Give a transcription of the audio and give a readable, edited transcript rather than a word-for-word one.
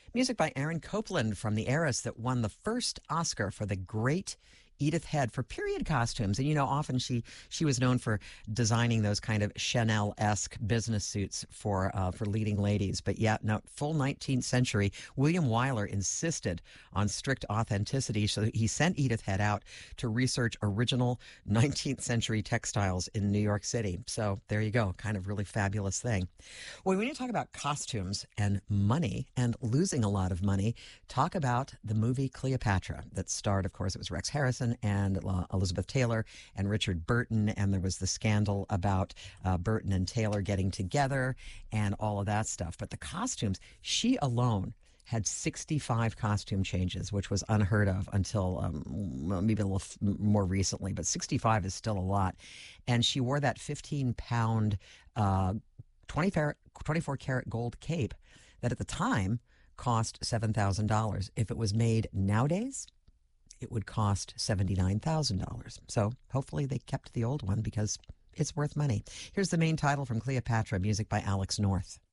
Music by Aaron Copland from The Heiress that won the first Oscar for the great Edith Head for period costumes. And, often she was known for designing those kind of Chanel-esque business suits for leading ladies. But yeah, no, full 19th century. William Wyler insisted on strict authenticity, so he sent Edith Head out to research original 19th century textiles in New York City. So there you go, kind of really fabulous thing. Well, when you talk about costumes and money and losing a lot of money, talk about the movie Cleopatra that starred, of course, it was Rex Harrison and Elizabeth Taylor and Richard Burton, and there was the scandal about Burton and Taylor getting together and all of that stuff. But the costumes, she alone had 65 costume changes, which was unheard of until maybe a little more recently, but 65 is still a lot. And she wore that 15-pound 24 karat gold cape that at the time cost $7,000. If it was made nowadays, it would cost $79,000. So hopefully they kept the old one because it's worth money. Here's the main title from Cleopatra, music by Alex North.